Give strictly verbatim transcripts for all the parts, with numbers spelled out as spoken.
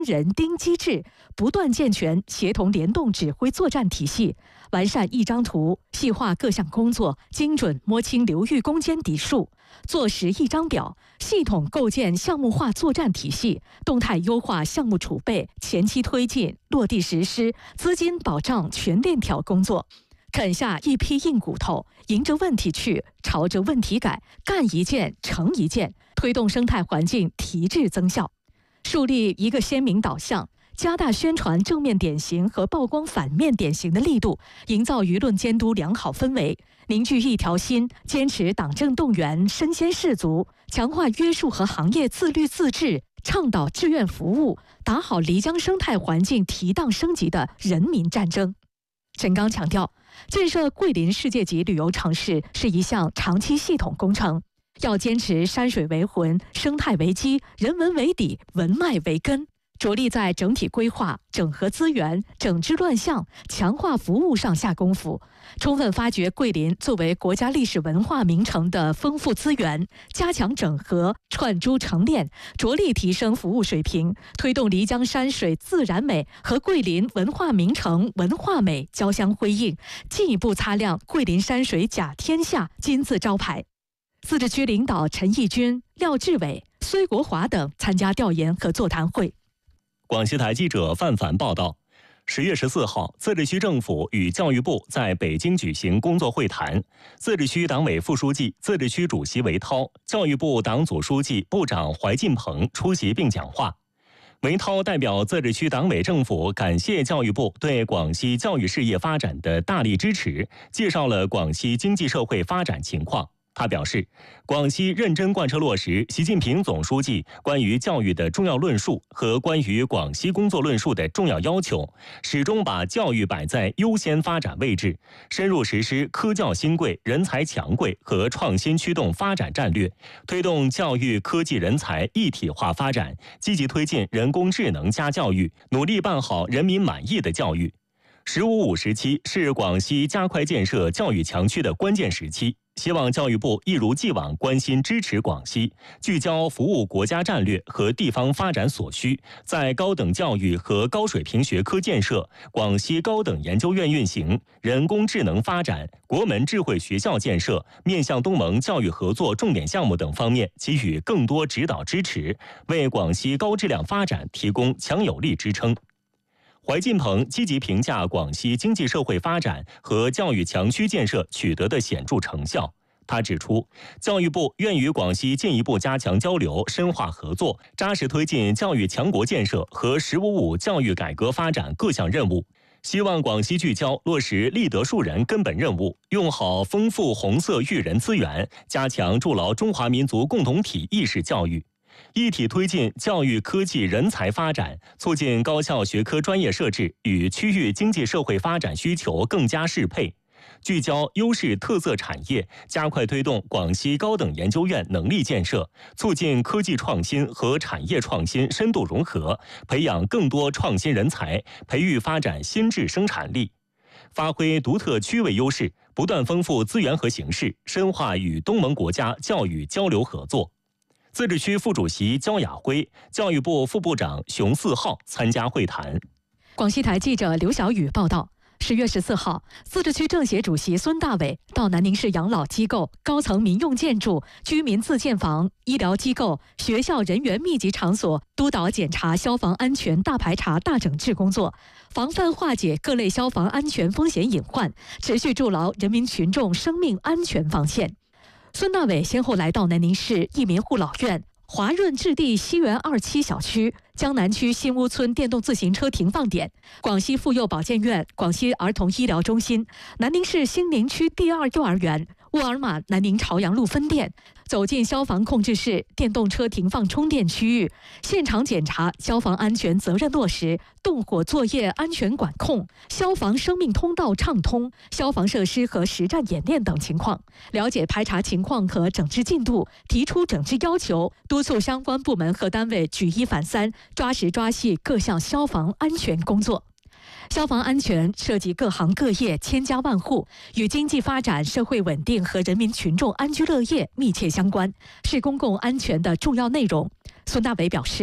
人丁机制，不断健全协同联动指挥作战体系，完善一张图，细化各项工作，精准摸清流域攻坚敌数，做实一张表，系统构建项目化作战体系，动态优化项目储备，前期推进，落地实施，资金保障全链条工作。啃下一批硬骨头，迎着问题去，朝着问题改，干一件成一件，推动生态环境提质增效。树立一个鲜明导向，加大宣传正面典型和曝光反面典型的力度，营造舆论监督良好氛围，凝聚一条心，坚持党政动员身先士卒，强化约束和行业自律自治，倡导志愿服务，打好漓江生态环境提档升级的人民战争。陈刚强调，建设桂林世界级旅游城市是一项长期系统工程，要坚持山水为魂、生态为基、人文为底、文脉为根，着力在整体规划、整合资源、整治乱象、强化服务上下功夫，充分发掘桂林作为国家历史文化名城的丰富资源，加强整合、串珠成链，着力提升服务水平，推动漓江山水自然美和桂林文化名城文化美交相辉映，进一步擦亮桂林山水甲天下金字招牌。自治区领导陈义军、廖志伟、孙国华等参加调研和座谈会。 广西台记者范凡报道，十月十四号，自治区政府与教育部在北京举行工作会谈，自治区党委副书记、自治区主席韦涛，教育部党组书记、部长怀进鹏出席并讲话。韦涛代表自治区党委政府感谢教育部对广西教育事业发展的大力支持，介绍了广西经济社会发展情况。他表示，广西认真贯彻落实习近平总书记关于教育的重要论述和关于广西工作论述的重要要求，始终把教育摆在优先发展位置，深入实施科教新贵、人才强贵和创新驱动发展战略，推动教育科技人才一体化发展，积极推进人工智能加教育，努力办好人民满意的教育。十五五时期是广西加快建设教育强区的关键时期，希望教育部一如既往关心支持广西，聚焦服务国家战略和地方发展所需，在高等教育和高水平学科建设、广西高等研究院运行、人工智能发展、国门智慧学校建设、面向东盟教育合作重点项目等方面给予更多指导支持，为广西高质量发展提供强有力支撑。怀进鹏积极评价广西经济社会发展和教育强区建设取得的显著成效。他指出，教育部愿与广西进一步加强交流、深化合作，扎实推进教育强国建设和“十五五”教育改革发展各项任务。希望广西聚焦落实立德树人根本任务，用好丰富红色育人资源，加强筑牢中华民族共同体意识教育。一体推进教育科技人才发展，促进高校学科专业设置与区域经济社会发展需求更加适配，聚焦优势特色产业，加快推动广西高等研究院能力建设，促进科技创新和产业创新深度融合，培养更多创新人才，培育发展新质生产力，发挥独特区位优势，不断丰富资源和形式，深化与东盟国家教育交流合作。自治区副主席焦雅辉、教育部副部长熊四浩参加会谈。 广西台记者刘小雨报道。十月十四号，自治区政协主席孙大伟到南宁市养老机构、高层民用建筑、居民自建房、医疗机构、学校人员密集场所督导检查消防安全大排查大整治工作，防范化解各类消防安全风险隐患，持续筑牢人民群众生命安全防线。孙大伟先后来到南宁市益民护老院、华润置地西园二期小区、江南区新屋村电动自行车停放点、广西妇幼保健院、广西儿童医疗中心、南宁市兴宁区第二幼儿园、沃尔玛南宁朝阳路分店，走进消防控制室、电动车停放充电区域，现场检查消防安全责任落实、动火作业安全管控、消防生命通道畅通、消防设施和实战演练等情况，了解排查情况和整治进度，提出整治要求，督促相关部门和单位举一反三，抓实抓细各项消防安全工作。消防安全涉及各行各业、千家万户，与经济发展、社会稳定和人民群众安居乐业密切相关，是公共安全的重要内容。孙大伟表示，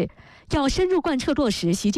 要深入贯彻落实习近